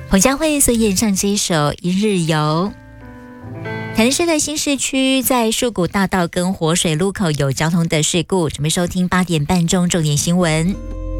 彭佳慧所演唱这一首《一日游》。台南市的新市区在树谷大道跟活水路口有交通的事故，准备收听8点半钟重点新闻。